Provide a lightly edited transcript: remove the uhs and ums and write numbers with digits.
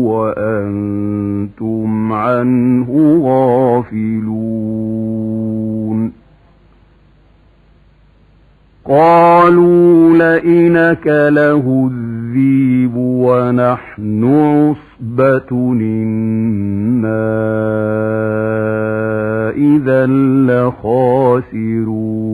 وأنتم عنه غافلون قالوا لئن أكله الذئب ونحن عصبة إنا إذا لخاسرون